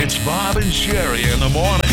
It's Bob and Sherry in the morning.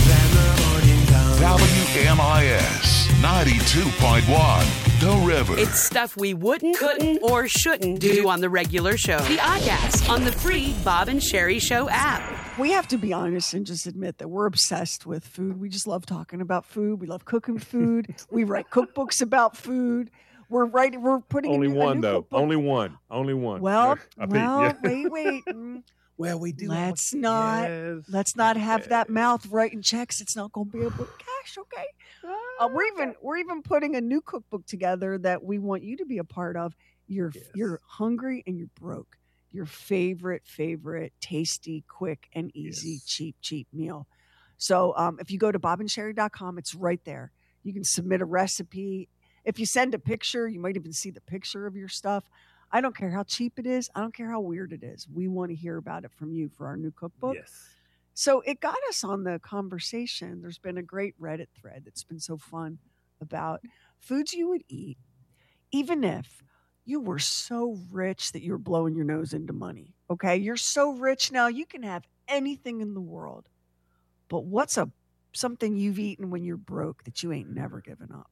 WMIS 92.1, The River. It's stuff we wouldn't, couldn't, or shouldn't do on the regular show. The Oddcast on the free Bob and Sherry Show app. We have to be honest and just admit that we're obsessed with food. We just love talking about food. We love cooking food. We write cookbooks about food. We're putting only a new one though. cookbook. Only one. Well, Yeah. wait. Well, we do. Let's not have that mouth writing checks. It's not going to be able to cash. Okay. We're even putting a new cookbook together that we want you to be a part of. You're hungry and you're broke. Your favorite, tasty, quick and easy, cheap meal. So if you go to bobandsherry.com, it's right there. You can submit a recipe. If you send a picture, you might even see the picture of your stuff. I don't care how cheap it is. I don't care how weird it is. We want to hear about it from you for our new cookbook. Yes. So it got us on the conversation. There's been a great Reddit thread that's been so fun about foods you would eat, even if you were so rich that you were blowing your nose into money. Okay. You're so rich now, you can have anything in the world. But what's something you've eaten when you're broke that you ain't never given up?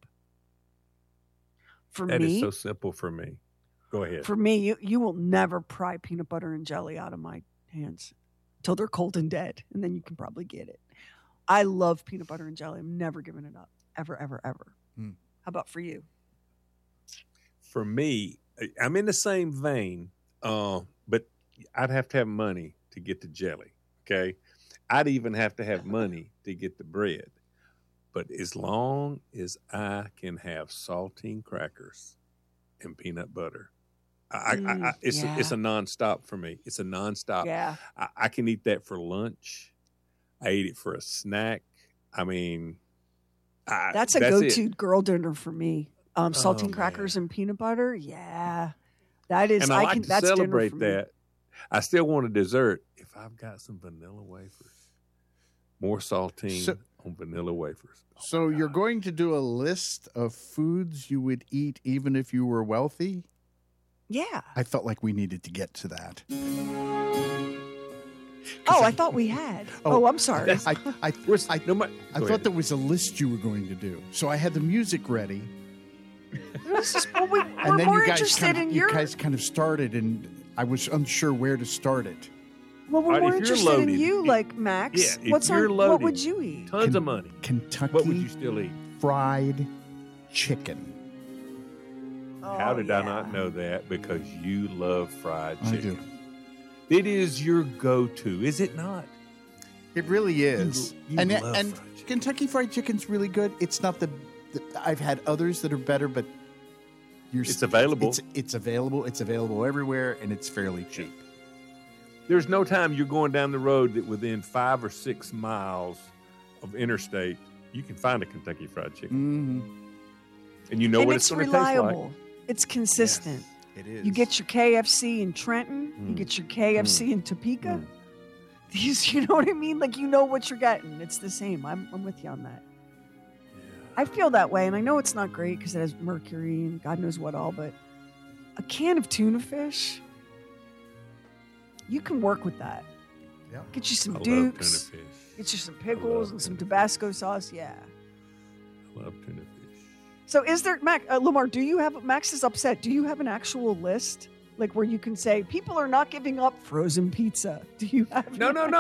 That is so simple for me. Go ahead. For me, you will never pry peanut butter and jelly out of my hands until they're cold and dead, and then you can probably get it. I love peanut butter and jelly. I'm never giving it up, ever, ever, ever. How about for you? For me, I'm in the same vein, but I'd have to have money to get the jelly, okay? I'd even have to have money to get the bread. But as long as I can have saltine crackers and peanut butter, it's a nonstop for me. It's a nonstop. Yeah. I can eat that for lunch. I eat it for a snack. I mean, that's a go-to girl dinner for me. Saltine crackers and peanut butter. Yeah, that is. And I like to celebrate that. I still want a dessert if I've got some vanilla wafers. More saltine on vanilla wafers. So you're going to do a list of foods you would eat even if you were wealthy? Yeah. I felt like we needed to get to that. I thought we had. I'm sorry. I thought there was a list you were going to do. So I had the music ready. We're more interested in your... You guys kind of started, and I was unsure where to start it. Well, we're more interested in you, like Max. Yeah, what would you eat? Tons of money. Kentucky. What would you still eat? Fried chicken. How did I not know that? Because you love fried chicken. I do. It is your go-to, is it not? It really is. You and love fried chicken. Kentucky Fried Chicken's really good. It's not I've had others that are better, but it's available. It's available. It's available everywhere, and it's fairly cheap. There's no time you're going down the road that within 5 or 6 miles of interstate, you can find a Kentucky Fried Chicken. Mm-hmm. And you know what it's going to taste like. It's consistent. Yes, it is. You get your KFC in Trenton. You get your KFC in Topeka. These, you know what I mean? Like, you know what you're getting. It's the same. I'm with you on that. Yeah. I feel that way, and I know it's not great because it has mercury and God knows what all, but a can of tuna fish, you can work with that. Yeah. Get you some I Dukes. love tuna fish. Get you some pickles and some Tabasco sauce. Yeah. I love tuna fish. So is there, Lamar, Max is upset. Do you have an actual list? Like where you can say, people are not giving up frozen pizza. Do you have? No. I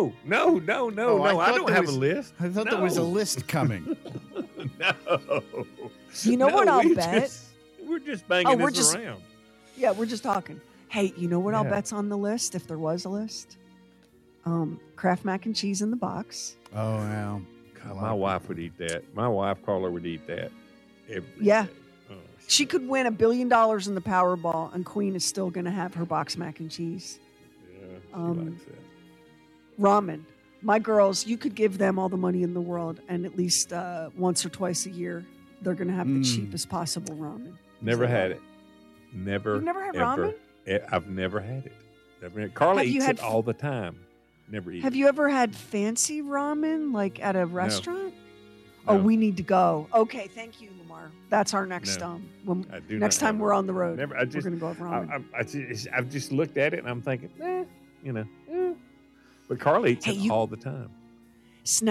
don't have a list. I thought there was a list coming. No. You know what I'll bet? We're just banging this around. Yeah, we're just talking. Hey, you know what I'll bet's on the list if there was a list? Kraft mac and cheese in the box. Oh, wow. God, my wife would eat that. My wife caller would eat that every day. Oh, she could win $1 billion in the Powerball, and Queen is still going to have her box mac and cheese. Yeah, she likes that. Ramen. My girls, you could give them all the money in the world, and at least once or twice a year, they're going to have the cheapest possible ramen. Never had it. Never. You've never had ever. ramen? I've never had it. Carla eats it all the time. Never eat it. Have you ever had fancy ramen, like at a restaurant? No. Oh, we need to go. Okay, thank you, Lamar. That's our next next time we're on the road. Never, we're going to go have ramen. I've just looked at it and I'm thinking, But Carl eats Hey, it you- all the time. Snack